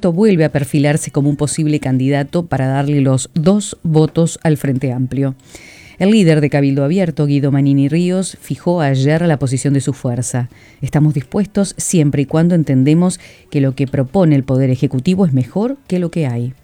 Alberto vuelve a perfilarse como un posible candidato para darle los 2 votos al Frente Amplio. El líder de Cabildo Abierto, Guido Manini Ríos, fijó ayer la posición de su fuerza. Estamos dispuestos siempre y cuando entendemos que lo que propone el Poder Ejecutivo es mejor que lo que hay.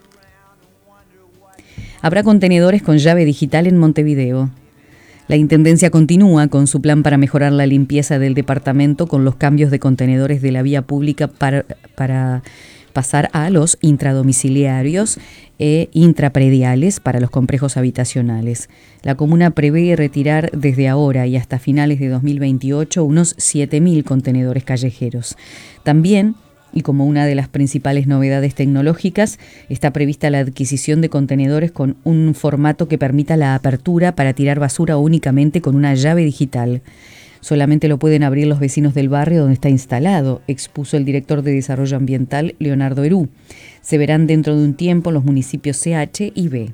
Habrá contenedores con llave digital en Montevideo. La Intendencia continúa con su plan para mejorar la limpieza del departamento con los cambios de contenedores de la vía pública para pasar a los intradomiciliarios e intraprediales para los complejos habitacionales. La comuna prevé retirar desde ahora y hasta finales de 2028 unos 7.000 contenedores callejeros. También, y como una de las principales novedades tecnológicas, está prevista la adquisición de contenedores con un formato que permita la apertura para tirar basura únicamente con una llave digital. Solamente lo pueden abrir los vecinos del barrio donde está instalado, expuso el director de Desarrollo Ambiental, Leonardo Herú. Se verán dentro de un tiempo los municipios CH y B.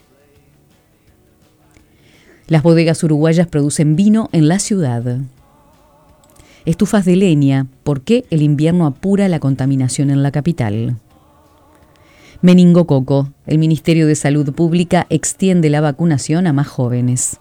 Las bodegas uruguayas producen vino en la ciudad. Estufas de leña, ¿por qué el invierno apura la contaminación en la capital? Meningococo, el Ministerio de Salud Pública extiende la vacunación a más jóvenes.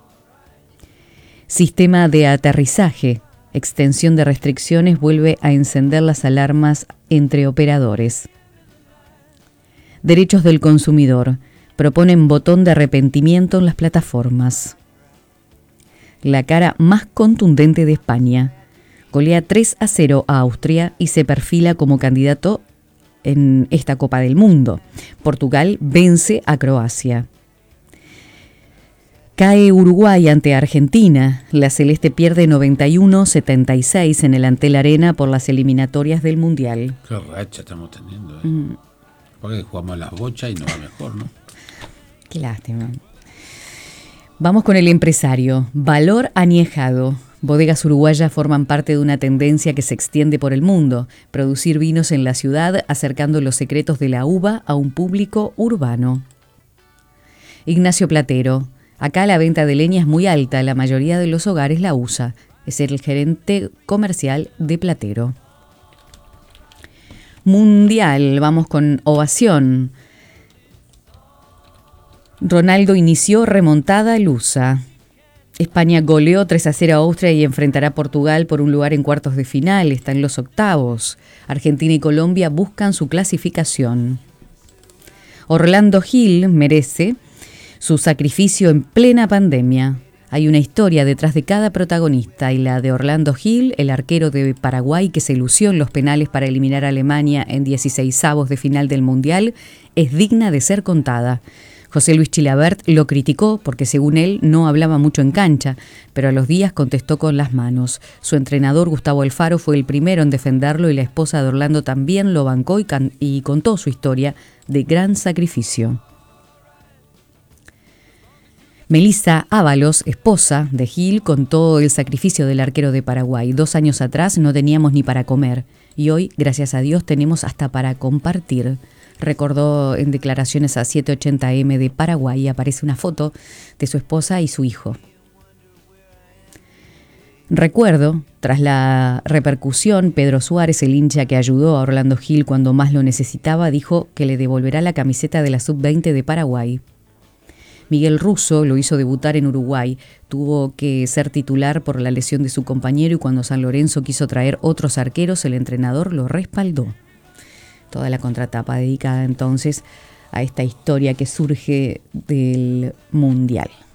Sistema de aterrizaje, extensión de restricciones vuelve a encender las alarmas entre operadores. Derechos del consumidor, proponen botón de arrepentimiento en las plataformas. La cara más contundente de España, golea 3-0 a Austria y se perfila como candidato en esta Copa del Mundo. Portugal vence a Croacia. Cae Uruguay ante Argentina. La Celeste pierde 91-76 en el Antel Arena por las eliminatorias del Mundial. Qué racha estamos teniendo, Porque jugamos las bochas y nos va mejor, ¿no? Qué lástima. Vamos con el empresario. Valor añejado. Bodegas uruguayas forman parte de una tendencia que se extiende por el mundo. Producir vinos en la ciudad, acercando los secretos de la uva a un público urbano. Ignacio Platero. Acá la venta de leña es muy alta, la mayoría de los hogares la usa. Es el gerente comercial de Platero. Mundial, vamos con ovación. Ronaldo inició remontada lusa. España goleó 3-0 a Austria y enfrentará a Portugal por un lugar en cuartos de final. Está en los octavos. Argentina y Colombia buscan su clasificación. Orlando Gil merece su sacrificio en plena pandemia. Hay una historia detrás de cada protagonista y la de Orlando Gil, el arquero de Paraguay que se lució en los penales para eliminar a Alemania en 16avos de final del Mundial, es digna de ser contada. José Luis Chilabert lo criticó porque según él no hablaba mucho en cancha, pero a los días contestó con las manos. Su entrenador Gustavo Alfaro fue el primero en defenderlo y la esposa de Orlando también lo bancó y contó su historia de gran sacrificio. Melissa Ábalos, esposa de Gil, contó el sacrificio del arquero de Paraguay. 2 años atrás no teníamos ni para comer y hoy, gracias a Dios, tenemos hasta para compartir. Recordó en declaraciones a 780M de Paraguay. Aparece una foto de su esposa y su hijo. Recuerdo, tras la repercusión, Pedro Suárez, el hincha que ayudó a Orlando Gil cuando más lo necesitaba, dijo que le devolverá la camiseta de la Sub-20 de Paraguay. Miguel Russo lo hizo debutar en Uruguay. Tuvo que ser titular por la lesión de su compañero y cuando San Lorenzo quiso traer otros arqueros, el entrenador lo respaldó. Toda la contratapa dedicada entonces a esta historia que surge del Mundial.